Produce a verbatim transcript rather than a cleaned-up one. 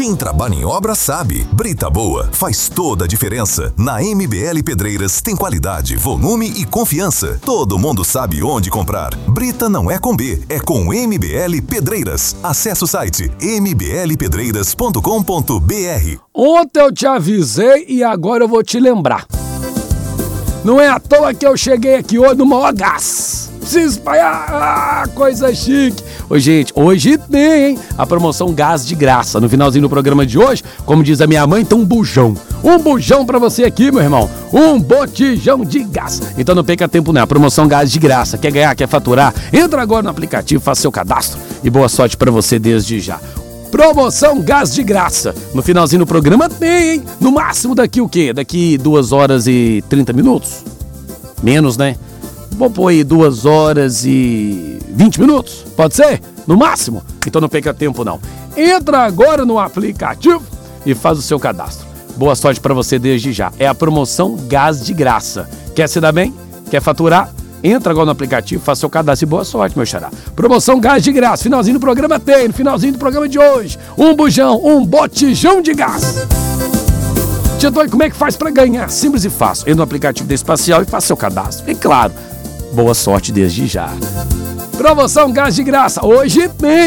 Quem trabalha em obra sabe. Brita boa faz toda a diferença. Na M B L Pedreiras tem qualidade, volume e confiança. Todo mundo sabe onde comprar. Brita não é com B, é com M B L Pedreiras. Acesse o site m b l pedreiras ponto com ponto b r. Ontem eu te avisei e agora eu vou te lembrar. Não é à toa que eu cheguei aqui hoje no maior gás. Se espalhar, ah, coisa chique. Ô, gente, hoje tem, hein? A promoção Gás de Graça. No finalzinho do programa de hoje, como diz a minha mãe, tem um bujão. Um bujão pra você aqui, meu irmão. Um botijão de gás. Então não perca tempo, né? A promoção Gás de Graça. Quer ganhar, quer faturar? Entra agora no aplicativo, faça seu cadastro. E boa sorte pra você desde já. Promoção Gás de Graça. No finalzinho do programa tem, hein? No máximo daqui o quê? Daqui duas horas e trinta minutos? Menos, né? Vou pôr aí duas horas e vinte minutos, pode ser? No máximo? Então não perca tempo não. Entra agora no aplicativo e faz o seu cadastro. Boa sorte pra você desde já. É a promoção Gás de Graça. Quer se dar bem? Quer faturar? Entra agora no aplicativo, faça seu cadastro e boa sorte, meu xará. Promoção Gás de Graça. Finalzinho do programa tem, no finalzinho do programa de hoje. Um bujão, um botijão de gás. Tia Doi, como é que faz pra ganhar? Simples e fácil. Entra no aplicativo da Espacial e faça seu cadastro. E claro, boa sorte desde já. Promoção Gás de Graça. Hoje tem.